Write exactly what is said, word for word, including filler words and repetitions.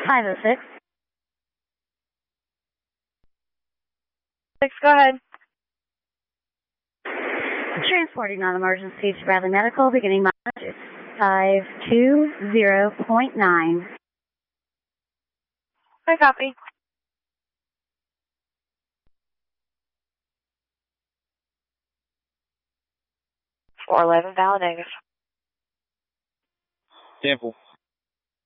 five oh six. Six, go ahead. Transporting non-emergency to Bradley Medical, beginning mileage five two zero point nine. I copy. four eleven, valid negative. Temple.